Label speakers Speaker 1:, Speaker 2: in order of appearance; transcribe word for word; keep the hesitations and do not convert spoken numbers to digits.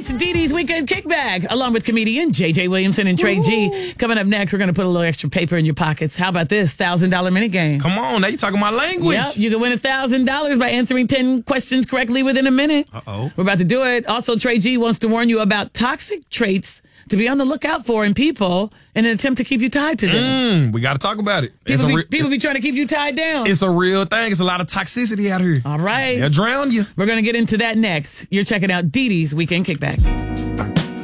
Speaker 1: It's Dee Dee's Weekend Kickback, along with comedian J J Williamson and Trey G. Coming up next, we're going to put a little extra paper in your pockets. How about this one thousand dollars minute game?
Speaker 2: Come on, now you're talking my language.
Speaker 1: Yep, you can win one thousand dollars by answering ten questions correctly within a minute.
Speaker 2: Uh-oh.
Speaker 1: We're about to do it. Also, Trey G wants to warn you about toxic traits to be on the lookout for in people in an attempt to keep you tied to them.
Speaker 2: Mm, we got to talk about it.
Speaker 1: People be,
Speaker 2: re-
Speaker 1: people be trying to keep you tied down.
Speaker 2: It's a real thing. It's a lot of toxicity out here.
Speaker 1: All right.
Speaker 2: They'll drown you.
Speaker 1: We're going to get into that next. You're checking out Dee Dee's Weekend Kickback.